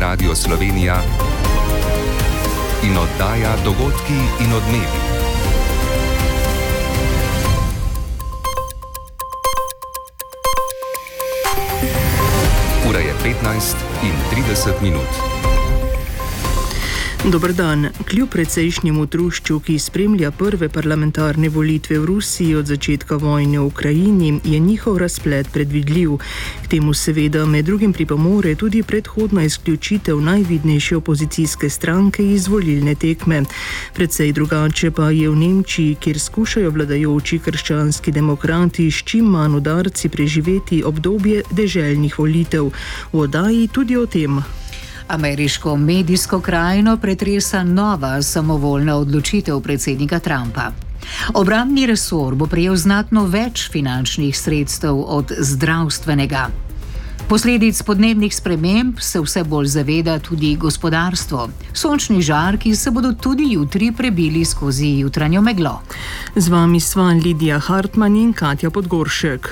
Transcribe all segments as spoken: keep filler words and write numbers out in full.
Radio Slovenija in oddaja Dogodki in odmevi. Ura je petnajst in trideset minut. Dober dan. Kljub precejšnjemu trušču, ki spremlja prve parlamentarne volitve v Rusiji od začetka vojne v Ukrajini, je njihov razplet predvidljiv. K temu seveda med drugim pripomore tudi predhodna izključitev najvidnejše opozicijske stranke iz volilne tekme. Precej drugače pa je v Nemčiji, kjer skušajo vladajoči krščanski demokrati s čim manj udarci preživeti obdobje deželnih volitev. V oddaji tudi o tem. Ameriško medijsko krajino pretresa nova samovoljna odločitev predsednika Trumpa. Obrambni resor bo prejel znatno več finančnih sredstev od zdravstvenega. Posledic podnebnih sprememb se vse bolj zaveda tudi gospodarstvo. Sončni žarki se bodo tudi jutri prebili skozi jutranjo meglo. Z vami sva Lidija Hartman in Katja Podgoršek.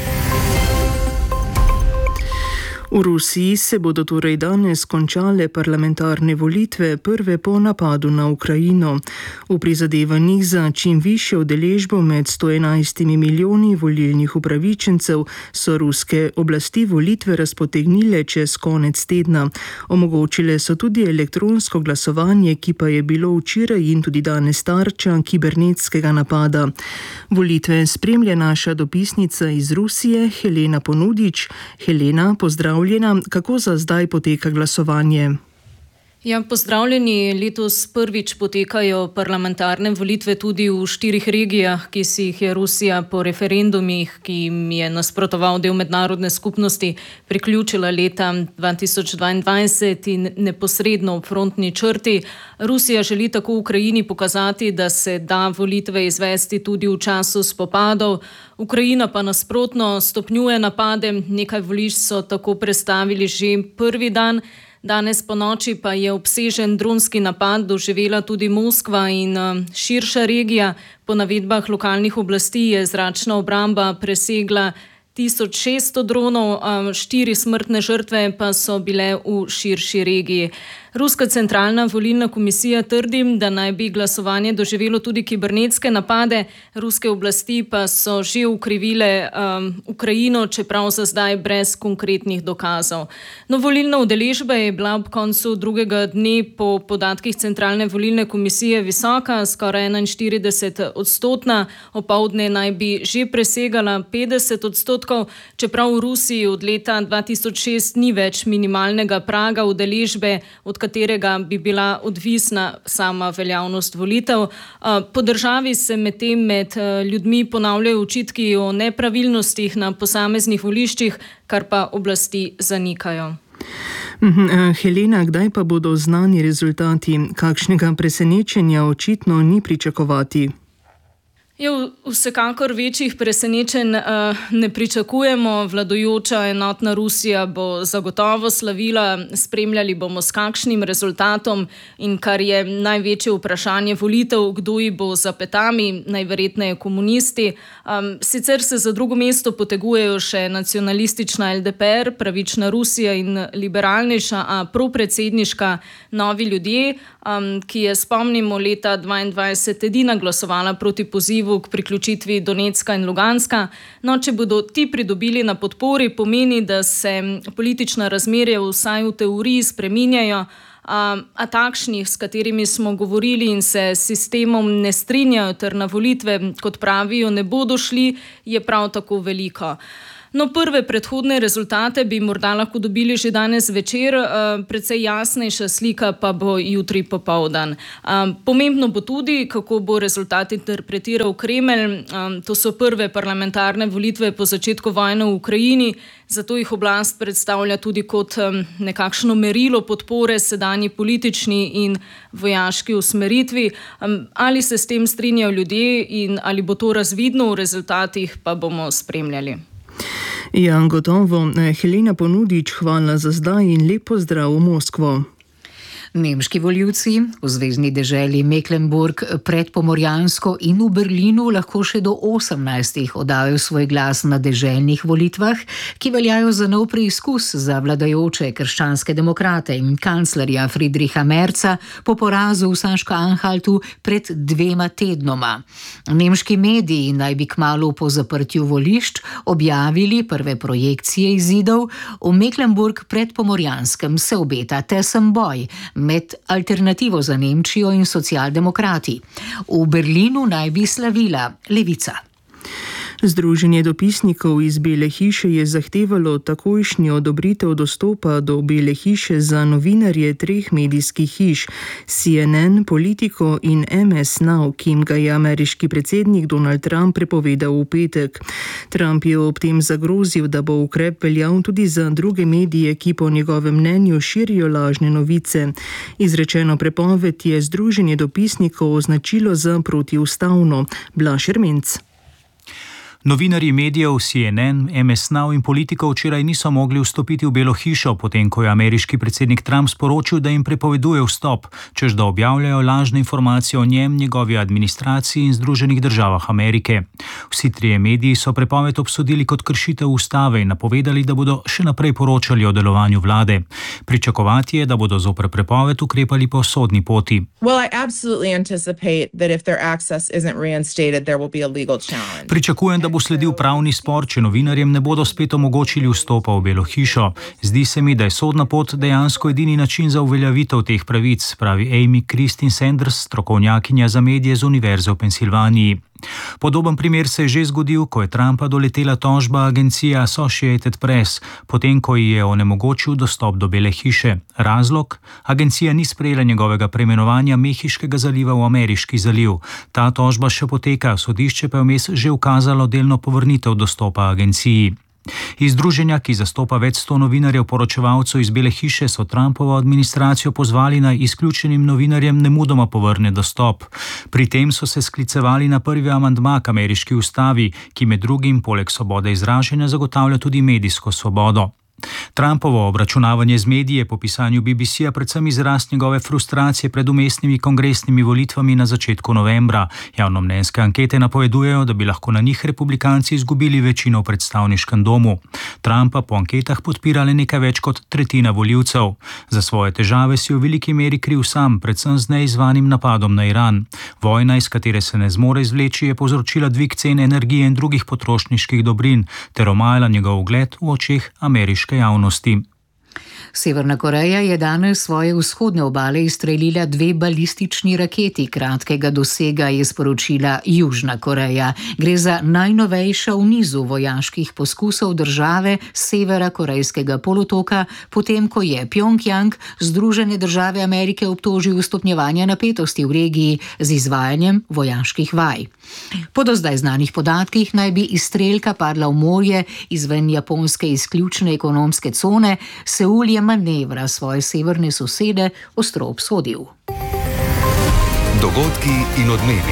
V Rusiji se bodo torej danes končale parlamentarne volitve, prve po napadu na Ukrajino. V prizadevanjih za čim višjo udeležbo med sto enajstimi milijoni volilnih upravičencev so ruske oblasti volitve razpotegnile čez konec tedna. Omogočile so tudi elektronsko glasovanje, ki pa je bilo včeraj in tudi danes tarča kibernetskega napada. Volitve spremlja naša dopisnica iz Rusije, Helena Ponudič. Helena, pozdrav. Kako za zdaj poteka glasovanje? Ja, pozdravljeni. Letos prvič potekajo parlamentarne volitve tudi v štirih regijah, ki si jih je Rusija po referendumih, ki jim je nasprotoval del mednarodne skupnosti, priključila leta dva tisoč dvaindvajset in neposredno ob frontni črti. Rusija želi tako Ukrajini pokazati, da se da volitve izvesti tudi v času spopadov. Ukrajina pa nasprotno stopnjuje napade, nekaj volišč so tako prestavili že prvi dan. Danes po noči pa je obsežen dronski napad doživela tudi Moskva in širša regija. Po navedbah lokalnih oblasti je zračna obramba presegla tisoč šeststo dronov, štiri smrtne žrtve pa so bile v širši regiji. Ruska centralna volilna komisija trdi, da naj bi glasovanje doživelo tudi kibernetske napade, ruske oblasti pa so že ukrivile um, Ukrajino, čeprav za zdaj brez konkretnih dokazov. No, volilna udeležba je bila ob koncu drugega dne po podatkih centralne volilne komisije visoka, skoraj enainštirideset odstotna, opoldne naj bi že presegala petdeset odstotkov, čeprav v Rusiji od leta dva tisoč šest ni več minimalnega praga udeležbe, od katerega bi bila odvisna sama veljavnost volitev. Po državi se medtem med ljudmi ponavljajo očitki o nepravilnostih na posameznih voliščih, kar pa oblasti zanikajo. Helena, kdaj pa bodo znani rezultati? Kakšnega presenečenja očitno ni pričakovati? Je vsekakor večjih presenečenj uh, ne pričakujemo. Vladajoča enotna Rusija bo zagotovo slavila, spremljali bomo s kakšnim rezultatom in kar je največje vprašanje volitev, kdo ji bo za petami, najverjetneje komunisti. Um, sicer se za drugo mesto potegujejo še nacionalistična L D P R, pravična Rusija in liberalnejša, a propredsedniška Novi ljudje, um, ki je, spomnimo, leta dvaindvajset edina glasovala proti pozivu k priključitvi Donecka in Luganska. No, če bodo ti pridobili na podpori, pomeni, da se politična razmerja vsaj v teoriji spreminjajo, a, a takšnih, s katerimi smo govorili in se s sistemom ne strinjajo ter na volitve, kot pravijo, ne bodo šli, je prav tako veliko. No, prve predhodne rezultate bi morda lahko dobili že danes večer, precej jasnejša slika pa bo jutri popoldan. Pomembno bo tudi, kako bo rezultat interpretiral Kremelj. To so prve parlamentarne volitve po začetku vojne v Ukrajini, zato jih oblast predstavlja tudi kot nekakšno merilo podpore sedanji politični in vojaški usmeritvi. Ali se s tem strinjajo ljudje in ali bo to razvidno v rezultatih, pa bomo spremljali. Ja, gotovo. Helena Ponudič, hvala za zdaj in lep pozdrav v Moskvo. Nemški volivci v zvezni deželi Mecklenburg, Predpomorjansko in v Berlinu lahko še do osemnajstih oddajo svoj glas na deželnih volitvah, ki veljajo za nov preizkus za vladajoče krščanske demokrate in kanclerja Friedricha Merza po porazu v Saško-Anhaltu pred dvema tednoma. Nemški mediji naj bi kmalu po zaprtju volišč objavili prve projekcije izidov. V Mecklenburg Predpomorjanskem se obeta tesen boj med Alternativo za Nemčijo in socialdemokrati. V Berlinu naj bi slavila levica. Združenje dopisnikov iz Bele hiše je zahtevalo takojšnjo odobritev dostopa do Bele hiše za novinarje treh medijskih hiš, C N N, Politico in M S Now, ki jim ga je ameriški predsednik Donald Trump prepovedal v petek. Trump je ob tem zagrozil, da bo ukrep veljal tudi za druge medije, ki po njegovem mnenju širijo lažne novice. Izrečeno prepoved je Združenje dopisnikov označilo za protiustavno. Blaž Ermenc. Novinarji medijev C N N, M S Now in Politico včeraj niso mogli vstopiti v Belo hišo, potem ko je ameriški predsednik Trump sporočil, da jim prepoveduje vstop, čež da objavljajo lažne informacije o njem, njegovi administraciji in Združenih državah Amerike. Vsi trije mediji so prepoved obsodili kot kršitev ustave in napovedali, da bodo še naprej poročali o delovanju vlade. Pričakovati je, da bodo zoper prepoved ukrepali po sodni poti. Well, I absolutely anticipate that if their access isn't reinstated, there will be a legal challenge. Pričakujem, da bo sledil pravni spor, če novinarjem ne bodo spet omogočili vstopa v Belo hišo. Zdi se mi, da je sodna pot dejansko edini način za uveljavitev teh pravic, pravi Amy Christine Sanders, strokovnjakinja za medije z Univerze v Pensilvaniji. Podoben primer se je že zgodil, ko je Trumpa doletela tožba agencije Associated Press, potem ko ji je onemogočil dostop do Bele hiše. Razlog? Agencija ni sprejela njegovega preimenovanja Mehiškega zaliva v Ameriški zaliv. Ta tožba še poteka, sodišče pa je vmes že ukazalo delno povrnitev dostopa agenciji. Iz združenja, ki zastopa več sto novinarjev poročevalcev iz Bele hiše, so Trumpovo administracijo pozvali naj izključenim novinarjem nemudoma povrne dostop. Pri tem so se sklicevali na prvi amandma k ameriški ustavi, ki med drugim poleg svobode izražanja zagotavlja tudi medijsko svobodo. Trumpovo obračunavanje z mediji je po pisanju B B C-ja predvsem izraz njegove frustracije pred umestnimi kongresnimi volitvami na začetku novembra. Javnomnenjske ankete napovedujejo, da bi lahko na njih republikanci izgubili večino v predstavniškem domu. Trumpa po anketah podpira le nekaj več kot tretjina volivcev. Za svoje težave si v veliki meri kriv sam, predvsem z neizvanim napadom na Iran. Vojna, iz katere se ne zmore izvleči, je povzročila dvig cen energije in drugih potrošniških dobrin ter omajala njegov ugled v očeh ameriških javnosti. Severna Koreja je danes svoje vzhodne obale izstrelila dve balistični raketi kratkega dosega, je sporočila Južna Koreja. Gre za najnovejša v nizu vojaških poskusov države severa korejskega polotoka, potem ko je Pjongjang Združene države Amerike obtožil stopnjevanja napetosti v regiji z izvajanjem vojaških vaj. Po do zdaj znanih podatkih naj bi izstrelka padla v morje izven japonske izključne ekonomske cone. Seul je manevra svoje severne sosede ostro obsodil. Dogodki in odmevi.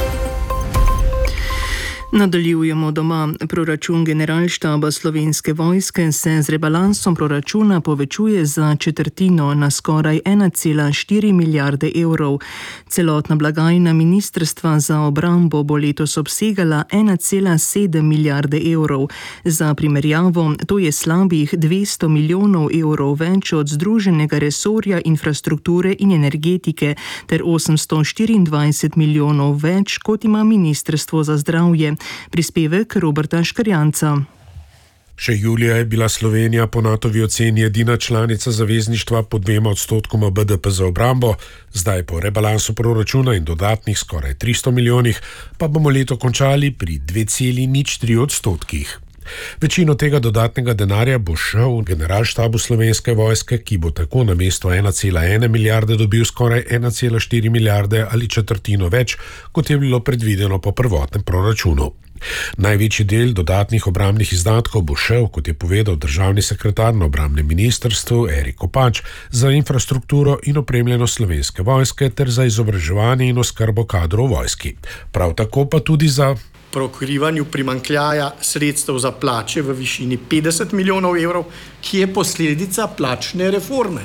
Nadaljujemo doma. Proračun Generalštaba Slovenske vojske se z rebalansom proračuna povečuje za četrtino na skoraj ena cela štiri milijarde evrov. Celotna blagajna Ministrstva za obrambo bo letos obsegala ena cela sedem milijarde evrov. Za primerjavo, to je slabih dvesto milijonov evrov več od Združenega resorja infrastrukture in energetike ter osemsto štiriindvajset milijonov več, kot ima Ministrstvo za zdravje. Prispevek Roberta Škrjanca. Še julija je bila Slovenija po NATOvi oceni edina članica zavezništva pod dvema odstotkoma B D P za obrambo, zdaj po rebalansu proračuna in dodatnih skoraj tristo milijonih pa bomo leto končali pri dve celi nič tri odstotkih. Večino tega dodatnega denarja bo šel v Generalštabu Slovenske vojske, ki bo tako namesto ena cela ena milijarde dobil skoraj ena cela štiri milijarde ali četrtino več, kot je bilo predvideno po prvotnem proračunu. Največji del dodatnih obrambnih izdatkov bo šel, kot je povedal državni sekretar na obrambnem ministrstvu Erik Kopač, za infrastrukturo in opremljenost Slovenske vojske ter za izobraževanje in oskrbo kadrov v vojski. Prav tako pa tudi za pokrivanju primanjkljaja sredstev za plače v višini petdeset milijonov evrov, ki je posledica plačne reforme.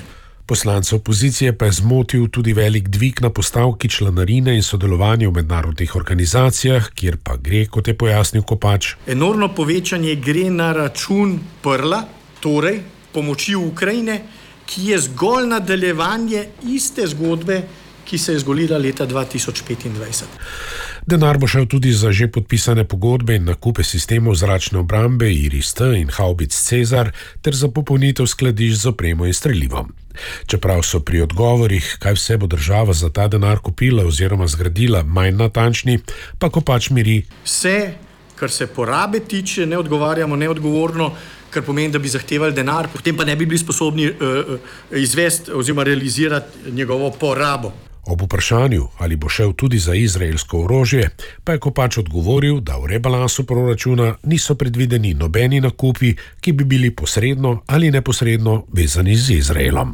Poslance opozicije pa je zmotil tudi velik dvig na postavki članarine in sodelovanje v mednarodnih organizacijah, kjer pa gre, kot je pojasnil Kopač. Enormno povečanje gre na račun prla, torej pomoči Ukrajine, ki je zgolj nadaljevanje iste zgodbe, ki se je zgodila leta dva tisoč petindvajset. Denar bo šel tudi za že podpisane pogodbe in nakupe sistemov zračne obrambe Iris-T in havbic Cezar ter za popolnitev skladišč z opremo in strelivom. Čeprav so pri odgovorih, kaj vse bo država za ta denar kupila oziroma zgradila, manj natančni, pa Kopač miri. Vse, kar se porabe tiče, ne odgovarjamo neodgovorno, kar pomeni, da bi zahtevali denar, potem pa ne bi bili sposobni uh, uh, izvesti oziroma realizirati njegovo porabo. Ob vprašanju, ali bo šel tudi za izraelsko orožje, pa je Kopač odgovoril, da v rebalansu proračuna niso predvideni nobeni nakupi, ki bi bili posredno ali neposredno vezani z Izraelom.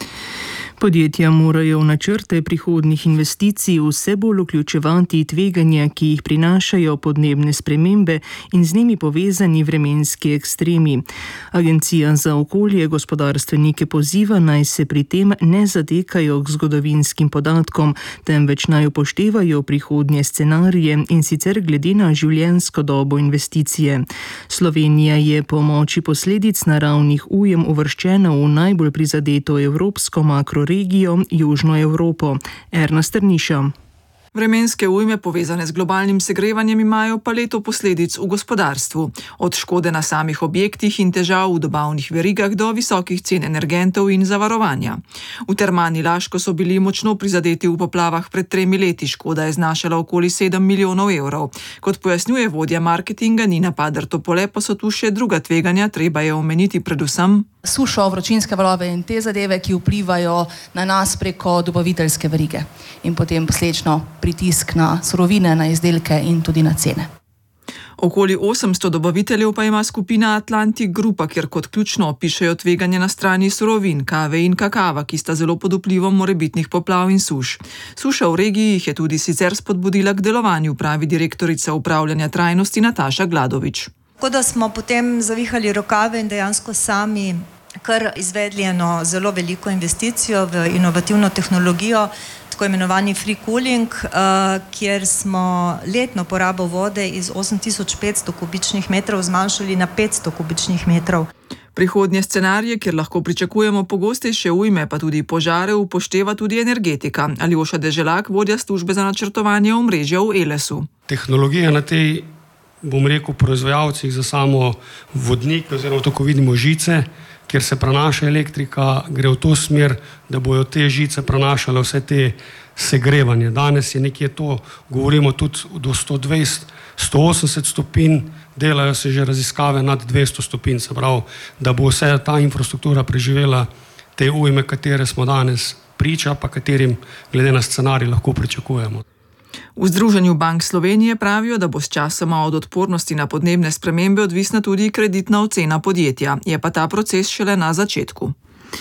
Podjetja morajo v načrte prihodnjih investicij vse bolj vključevati tveganja, ki jih prinašajo podnebne spremembe in z njimi povezani vremenski ekstremi. Agencija za okolje gospodarstvenike poziva, naj se pri tem ne zatekajo k zgodovinskim podatkom, temveč naj upoštevajo prihodnje scenarije in sicer glede na življenjsko dobo investicije. Slovenija je po moči posledic naravnih ujem uvrščena v najbolj prizadeto evropsko makroregijo, regijo Južno Evropo. Erna Strniša. Vremenske ujme povezane z globalnim segrevanjem imajo paleto posledic v gospodarstvu. Od škode na samih objektih in težav v dobavnih verigah do visokih cen energentov in zavarovanja. V Termani Laško so bili močno prizadeti v poplavah pred tremi leti, škoda je znašala okoli sedem milijonov evrov. Kot pojasnjuje vodja marketinga Nina Padar-Topole, pa so tu še druga tveganja, treba je omeniti predvsem sušo, vročinske valove in te zadeve, ki vplivajo na nas preko dobaviteljske verige in potem posledično pritisk na surovine, na izdelke in tudi na cene. Okoli osemsto dobaviteljev pa ima skupina Atlantic Grupa, kjer kot ključno opišejo tveganje na strani surovin, kave in kakava, ki sta zelo pod vplivom morebitnih poplav in suš. Suša v regiji jih je tudi sicer spodbudila k delovanju, pravi direktorica upravljanja trajnosti Nataša Gladovič. Tako da smo potem zavihali rokave in dejansko sami kar izvedli eno zelo veliko investicijo v inovativno tehnologijo, tako imenovani free cooling, kjer smo letno porabo vode iz osem tisoč petsto kubičnih metrov zmanjšali na petsto kubičnih metrov. Prihodnje scenarije, kjer lahko pričakujemo pogostejše ujme, pa tudi požare, upošteva tudi energetika. Aljoša Deželak, vodja službe za načrtovanje omrežja v Elesu. Tehnologija na tej, bom rekel, proizvajalcih za samo vodnik, oziroma tako vidimo žice, kjer se prenaša elektrika, gre v to smer, da bojo te žice prenašale vse te segrevanje. Danes je nekje to, govorimo tudi do sto dvajset, sto osemdeset stopinj, delajo se že raziskave nad dvesto stopinj, se pravi, da bo vse ta infrastruktura preživela te ujme, katere smo danes priča, pa katerim glede na scenarij lahko pričakujemo. V Združenju bank Slovenije pravijo, da bo s časoma od odpornosti na podnebne spremembe odvisna tudi kreditna ocena podjetja. Je pa ta proces šele na začetku.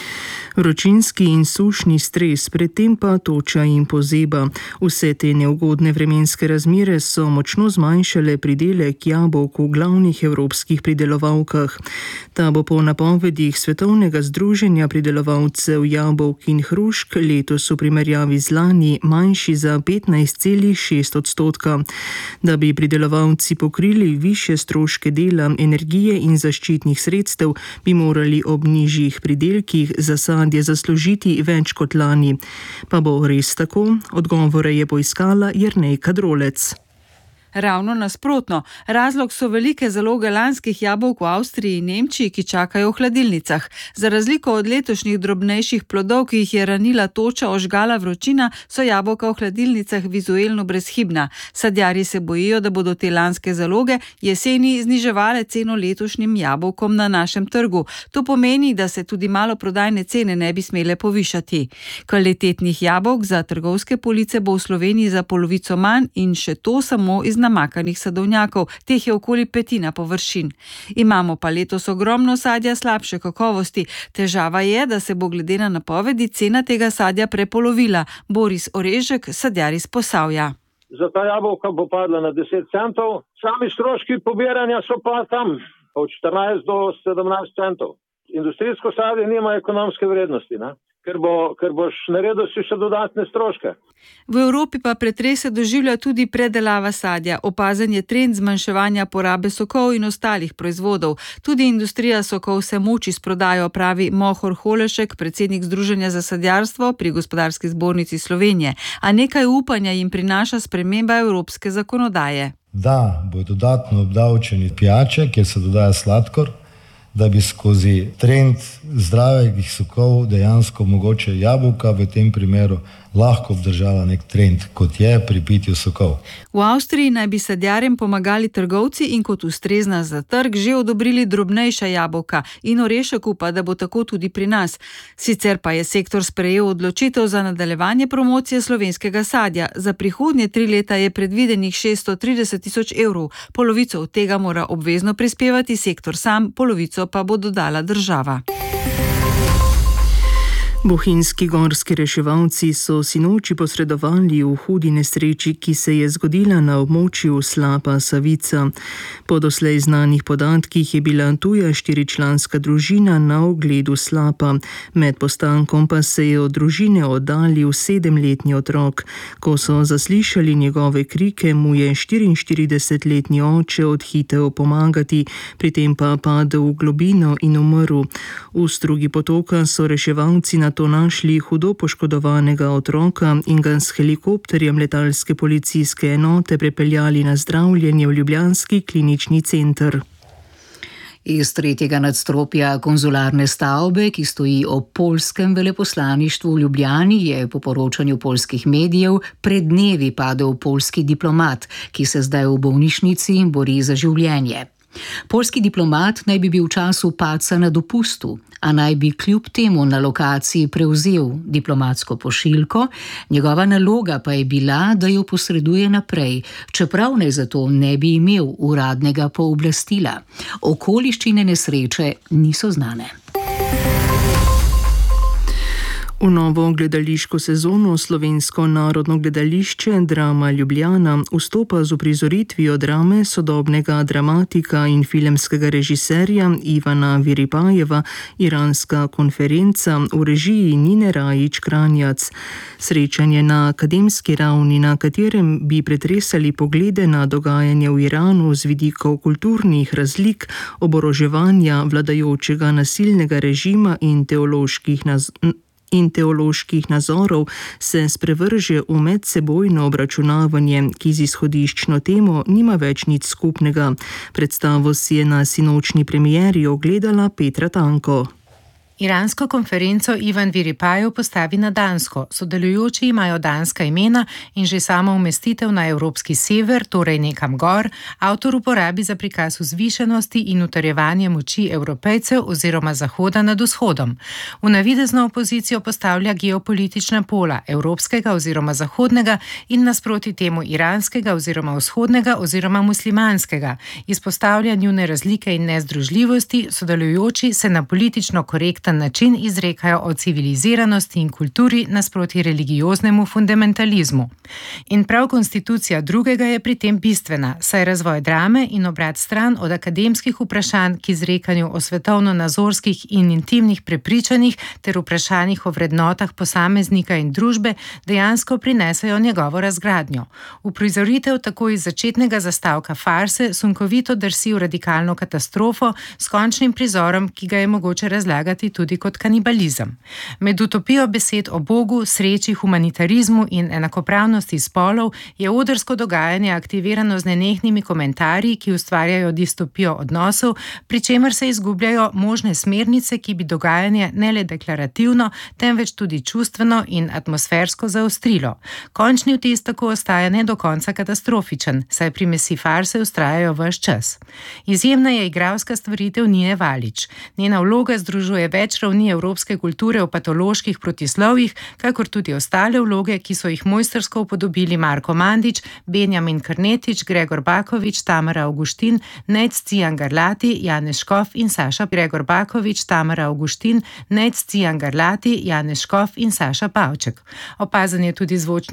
Vročinski in sušni stres, predtem pa toča in pozeba. Vse te neugodne vremenske razmere so močno zmanjšale pridelek jabolk v glavnih evropskih pridelovalkah. Ta bo po napovedih Svetovnega združenja pridelovalcev jabolk in hrušk letos v primerjavi z lani manjši za petnajst celih šest odstotka. Da bi pridelovalci pokrili višje stroške dela, energije in zaščitnih sredstev, bi morali ob nižjih pridelkih za je zaslužiti več kot lani. Pa bo res tako? Odgovore je poiskala Jernej Kadrolec. Ravno nasprotno. Razlog so velike zaloge lanskih jabolk v Avstriji in Nemčiji, ki čakajo v hladilnicah. Za razliko od letošnjih drobnejših plodov, ki jih je ranila toča, ožgala vročina, so jabolka v hladilnicah vizuelno brezhibna. Sadjarji se bojijo, da bodo te lanske zaloge jeseni zniževale ceno letošnjim jabolkom na našem trgu. To pomeni, da se tudi maloprodajne cene ne bi smele povišati. Kvalitetnih jabolk za trgovske police bo v Sloveniji za polovico manj in še to samo iz namakanih sadovnjakov, teh je okoli petina površin. Imamo pa letos ogromno sadja slabše kakovosti. Težava je, da se bo glede na napovedi cena tega sadja prepolovila. Boris Orežek, sadjar iz Posavja. Za ta jabolka bo padla na deset centov, sami stroški pobiranja so pa tam od štirinajst do sedemnajst centov. Industrijsko sadje nima ekonomske vrednosti, ne? ker, bo, ker boš naredil si še dodatne stroške. V Evropi pa pretrese doživlja tudi predelava sadja. Opazen je trend zmanjševanja porabe sokov in ostalih proizvodov. Tudi industrija sokov se muči s prodajo, pravi Mohor Holešek, predsednik Združenja za sadjarstvo pri Gospodarski zbornici Slovenije. A nekaj upanja jim prinaša sprememba evropske zakonodaje. Da bo dodatno obdavčeni pijače, kjer se dodaja sladkor, da bi skozi trend zdravih sokov dejansko mogoče jabolka v tem primeru lahko obdržala nek trend, kot je pri pitju sokov. V Avstriji naj bi sadjarjem pomagali trgovci in kot ustrezna za trg že odobrili drobnejša jabolka in orešek upa, da bo tako tudi pri nas. Sicer pa je sektor sprejel odločitev za nadaljevanje promocije slovenskega sadja. Za prihodnje tri leta je predvidenih šeststo trideset tisoč evrov. Polovico od tega mora obvezno prispevati sektor sam, polovico pa bo dodala država. Bohinjski gorski reševalci so sinoči posredovali v hudi nesreči, ki se je zgodila na območju slapa Savica. Po doslej znanih podatkih je bila tuja štiričlanska družina na ogledu slapa. Med postankom pa se je od družine oddaljil sedemletni otrok. Ko so zaslišali njegove krike, mu je štiriinštiridesetletni oče odhitel pomagati, pri tem pa padel v globino in umrl. V strugi potoka so reševalci na to našli hudo poškodovanega otroka in ga s helikopterjem letalske policijske enote prepeljali na zdravljenje v ljubljanski klinični center. Iz tretjega nadstropja konzularne stavbe, ki stoji ob poljskem veleposlaništvu v Ljubljani, je po poročanju poljskih medijev pred dnevi padel poljski diplomat, ki se zdaj v bolnišnici bori za življenje. Poljski diplomat naj bi bil v času padca na dopustu, a naj bi kljub temu na lokaciji prevzel diplomatsko pošiljko, njegova naloga pa je bila, da jo posreduje naprej, čeprav naj zato ne bi imel uradnega pooblastila. Okoliščine nesreče niso znane. V novo gledališko sezono Slovensko narodno gledališče Drama Ljubljana vstopa z uprizoritvijo drame sodobnega dramatika in filmskega režiserja Ivana Viripajeva Iranska konferenca v režiji Nine Rajić Kranjac. Srečanje na akademski ravni, na katerem bi pretresali poglede na dogajanje v Iranu z vidikov kulturnih razlik, oboroževanja vladajočega nasilnega režima in teoloških nazorov, in teoloških nazorov se sprevrže v medsebojno obračunavanje, ki z izhodiščno temo nima več nič skupnega. Predstavo si je na sinočni premieri ogledala Petra Tanko. Iransko konferenco Ivan Viripajev postavi na dansko. Sodelujoči imajo danska imena in že samo umestitev na evropski sever, torej nekam gor, avtor uporabi za prikaz vzvišenosti in utrjevanje moči Evropejcev oziroma Zahoda nad vzhodom. V navidezno opozicijo postavlja geopolitična pola, evropskega oziroma zahodnega in nasproti temu iranskega oziroma vzhodnega oziroma muslimanskega. Izpostavlja njune razlike in nezdružljivosti, sodelujoči se na politično korekten način izrekajo o civiliziranosti in kulturi nasproti religioznemu fundamentalizmu. In prav konstitucija drugega je pri tem bistvena, saj razvoj drame in obrat stran od akademskih vprašanj k izrekanju o svetovno-nazorskih in intimnih prepričanjih ter vprašanjih o vrednotah posameznika in družbe dejansko prinesajo njegovo razgradnjo. Uprizoritev tako iz začetnega zastavka farse sunkovito drsi v radikalno katastrofo s končnim prizorom, ki ga je mogoče razlagati tudi kot kanibalizem. Med utopijo besed o Bogu, sreči, humanitarizmu in enakopravnosti spolov je odrsko dogajanje aktivirano z nenehnimi komentarji, ki ustvarjajo distopijo odnosov, pri čemer se izgubljajo možne smernice, ki bi dogajanje ne le deklarativno, temveč tudi čustveno in atmosfersko zaostrilo. Končni vtis tako ostaja ne do konca katastrofičen, saj primesi farse vztrajajo ves čas. Izjemna je igralska stvaritev Nine Valič. Njena vloga združuje več ravni evropske kulture v patoloških protislovjih, kakor tudi ostale vloge, ki so jih mojstrsko upodobili Marko Mandić, Benjamin Krnetič, Gregor Baković, Tamara Augustin, Nejc Cijan Garlati, Janez Škof in Saša Gregor Baković, Tamara Augustin, Nejc Cijan Garlati, Janez Škof in Saša Pavček. Opazen je tudi zvočni